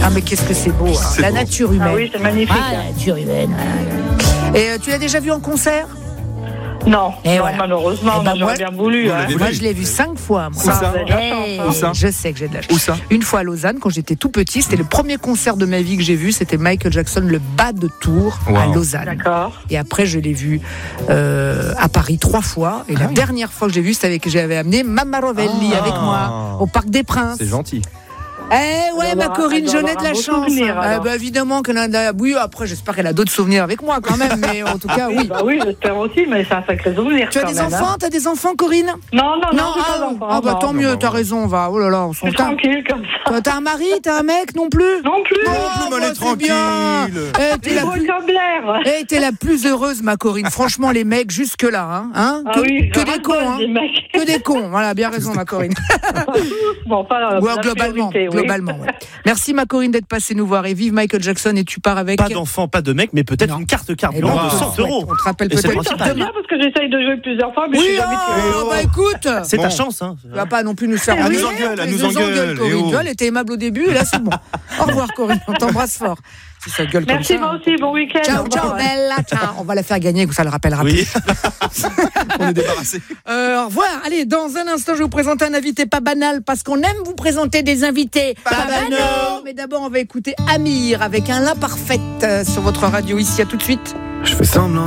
Ah, mais qu'est-ce que c'est beau, hein. C'est La beau. nature humaine. Ah oui, c'est magnifique. Ah, la nature humaine. Et tu l'as déjà vu en concert? Non, Et non, voilà. malheureusement, Eh ben, j'aurais moi- bien voulu. Vous hein. l'avez Moi, vu. je l'ai vu 5 fois. Moi. Où ça? Vous avez de la chance, hein. Où ça? Je sais que j'ai de la chance. Où ça? Une fois à Lausanne, quand j'étais tout petit, c'était le premier concert de ma vie que j'ai vu. C'était Michael Jackson, le bas de Tours à Wow. Lausanne. D'accord. Et après, je l'ai vu à Paris 3 fois. Et la dernière fois que j'ai vu, c'était avec j'avais amené Mamma Rovelli Ah. avec moi au Parc des Princes. C'est gentil. Eh ouais, Elle ma doit Corinne, avoir j'en ai de un la beau chance. souvenir, alors. Bah, évidemment qu'elle a de la... Oui, après, j'espère qu'elle a d'autres souvenirs avec moi quand même. Mais en tout cas, oui. Bah oui, j'espère aussi, mais c'est un sacré souvenir. Tu as quand des même, enfants? hein. T'as des enfants, Corinne? Non, j'ai pas d'enfants. Ah bah non. tant mieux, t'as raison, va. Oh là là, on Je s'en suis tranquille comme ça. Toi, t'as un mari, t'as un mec non plus? Non plus. Non Ah, plus, bah, mais elle est c'est bien. tranquille. T'es la Beau plus... comme l'air. T'es la plus heureuse, ma Corinne. Franchement, les mecs, jusque-là, hein, Ah que, oui, que je des rate cons, pas, hein. des mecs. Que des cons. Voilà, bien raison, ma Corinne. Bon, pas Ouais, la globalement, priorité, oui. globalement. Ouais. Merci, ma Corinne, d'être passée nous voir. Et vive Michael Jackson. Et tu pars avec. Pas d'enfant, pas de mec, mais peut-être Non. une carte Eh ben, carburant on de te 100 souhaite. euros. On te rappelle Et c'est peut-être le Ça principal. bien parce que j'essaye de jouer plusieurs fois, mais je Oui, suis jamais tirée. bah écoute. C'est ta Bon. chance, hein. Tu vas pas non plus nous faire Elle nous engueuler, engueule, elle tu nous engueule, Corinne. eh oh. Tu vois, elle était aimable au début, et là, c'est bon. Au revoir, Corinne. On t'embrasse fort. Si ça gueule Merci, comme ça. moi aussi, bon week-end. Ciao, Au revoir, ciao, ouais. bella, ciao. On va la faire gagner, ça le rappellera Oui. On est débarrassé. Au revoir. Allez, dans un instant, je vais vous présenter un invité pas banal parce qu'on aime vous présenter des invités Pas banaux. Mais d'abord, on va écouter Amir avec un l'imparfaite sur votre radio ici. À tout de suite. Je fais semblant.